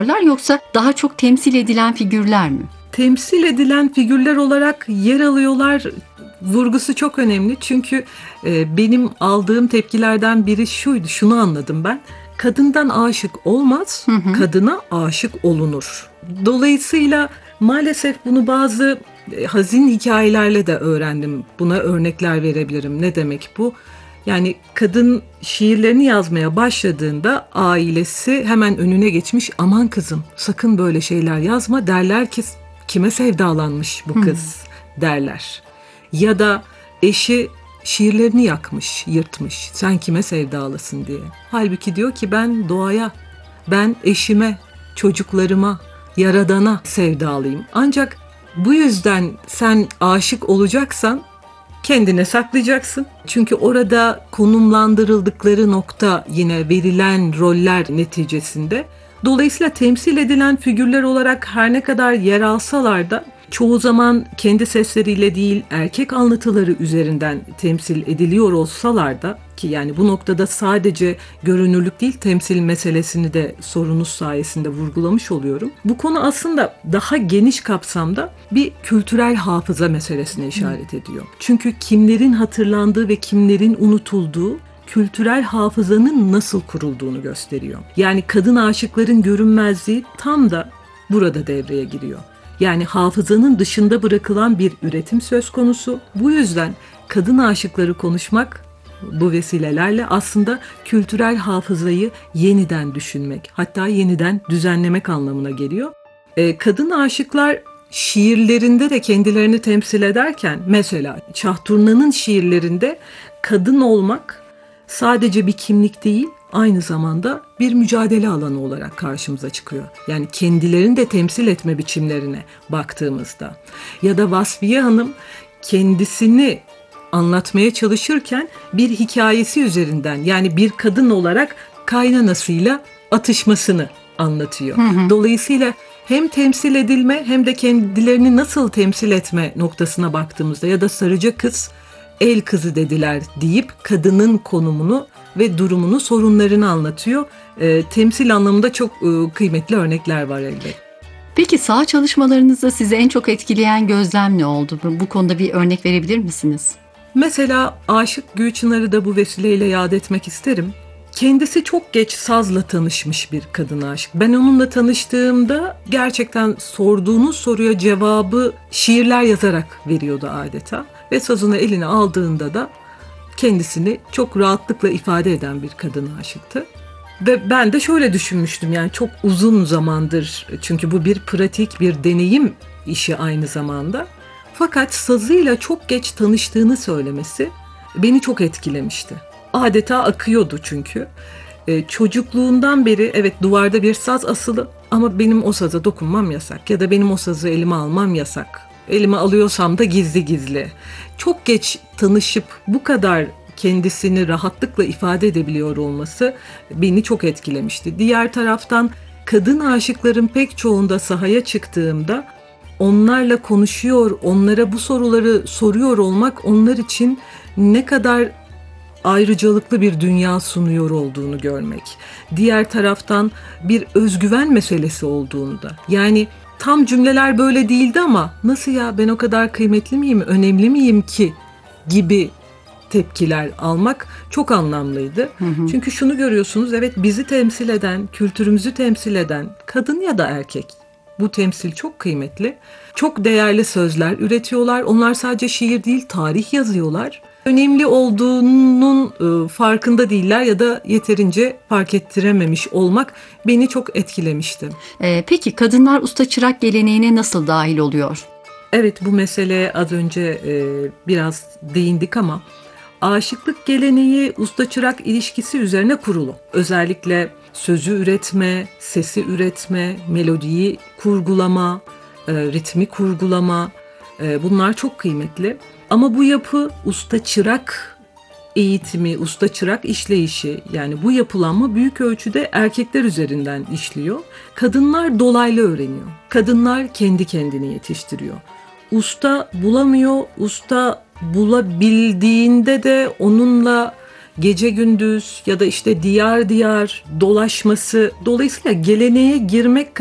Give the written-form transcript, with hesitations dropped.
yoksa daha çok temsil edilen figürler mi? Temsil edilen figürler olarak yer alıyorlar vurgusu çok önemli. Çünkü benim aldığım tepkilerden biri şuydu, şunu anladım ben. Kadından aşık olmaz, kadına aşık olunur. Dolayısıyla maalesef bunu bazı hazin hikayelerle de öğrendim. Buna örnekler verebilirim. Ne demek bu? Yani kadın şiirlerini yazmaya başladığında ailesi hemen önüne geçmiş. Aman kızım, sakın böyle şeyler yazma, derler ki kime sevdalanmış bu kız derler. Ya da eşi şiirlerini yakmış, yırtmış. Sen kime sevdalısın diye. Halbuki diyor ki ben doğaya, ben eşime, çocuklarıma, Yaradan'a sevdalıyım. Ancak bu yüzden sen aşık olacaksan kendine saklayacaksın. Çünkü orada konumlandırıldıkları nokta yine verilen roller neticesinde. Dolayısıyla temsil edilen figürler olarak her ne kadar yer alsalar da çoğu zaman kendi sesleriyle değil erkek anlatıları üzerinden temsil ediliyor olsalar da ki yani bu noktada sadece görünürlük değil temsil meselesini de sorunuz sayesinde vurgulamış oluyorum. Bu konu aslında daha geniş kapsamda bir kültürel hafıza meselesine işaret ediyor. Çünkü kimlerin hatırlandığı ve kimlerin unutulduğu kültürel hafızanın nasıl kurulduğunu gösteriyor. Yani kadın aşıkların görünmezliği tam da burada devreye giriyor. Yani hafızanın dışında bırakılan bir üretim söz konusu. Bu yüzden kadın aşıkları konuşmak bu vesilelerle aslında kültürel hafızayı yeniden düşünmek, hatta yeniden düzenlemek anlamına geliyor. Kadın aşıklar şiirlerinde de kendilerini temsil ederken mesela Şahturna'nın şiirlerinde kadın olmak sadece bir kimlik değil, aynı zamanda bir mücadele alanı olarak karşımıza çıkıyor. Yani kendilerini de temsil etme biçimlerine baktığımızda. Ya da Vasfiye Hanım kendisini anlatmaya çalışırken bir hikayesi üzerinden yani bir kadın olarak kaynanasıyla atışmasını anlatıyor. Dolayısıyla hem temsil edilme hem de kendilerini nasıl temsil etme noktasına baktığımızda ya da Sarıca Kız el kızı dediler deyip kadının konumunu ve durumunu, sorunlarını anlatıyor. Temsil anlamında çok kıymetli örnekler var elbette. Peki saha çalışmalarınızda sizi en çok etkileyen gözlem ne oldu? Bu konuda bir örnek verebilir misiniz? Mesela Aşık Gülçınar'ı da bu vesileyle yad etmek isterim. Kendisi çok geç sazla tanışmış bir kadın aşık. Ben onunla tanıştığımda gerçekten sorduğunuz soruya cevabı şiirler yazarak veriyordu adeta. Ve sazını eline aldığında da kendisini çok rahatlıkla ifade eden bir kadın aşıktı. Ve ben de şöyle düşünmüştüm yani çok uzun zamandır çünkü bu bir pratik bir deneyim işi aynı zamanda. Fakat sazıyla çok geç tanıştığını söylemesi beni çok etkilemişti. Adeta akıyordu çünkü. Çocukluğundan beri evet duvarda bir saz asılı ama benim o saza dokunmam yasak ya da benim o sazı elime almam yasak. Elime alıyorsam da gizli gizli. Çok geç tanışıp bu kadar kendisini rahatlıkla ifade edebiliyor olması beni çok etkilemişti. Diğer taraftan kadın aşıkların pek çoğunda sahaya çıktığımda onlarla konuşuyor, onlara bu soruları soruyor olmak onlar için ne kadar ayrıcalıklı bir dünya sunuyor olduğunu görmek. Diğer taraftan bir özgüven meselesi olduğunu da. Yani tam cümleler böyle değildi ama nasıl ya ben o kadar kıymetli miyim, önemli miyim ki gibi tepkiler almak çok anlamlıydı. Çünkü şunu görüyorsunuz evet bizi temsil eden, kültürümüzü temsil eden kadın ya da erkek. Bu temsil çok kıymetli. Çok değerli sözler üretiyorlar. Onlar sadece şiir değil tarih yazıyorlar. Önemli olduğunun farkında değiller ya da yeterince fark ettirememiş olmak beni çok etkilemişti. Peki kadınlar usta çırak geleneğine nasıl dahil oluyor? Evet bu meseleye az önce biraz değindik ama aşıklık geleneği usta çırak ilişkisi üzerine kurulu. Özellikle sözü üretme, sesi üretme, melodiyi kurgulama, ritmi kurgulama bunlar çok kıymetli. Ama bu yapı usta çırak eğitimi, usta çırak işleyişi yani bu yapılanma büyük ölçüde erkekler üzerinden işliyor. Kadınlar dolaylı öğreniyor. Kadınlar kendi kendini yetiştiriyor. Usta bulamıyor, usta bulabildiğinde de onunla gece gündüz ya da işte diyar diyar dolaşması, dolayısıyla geleneğe girmek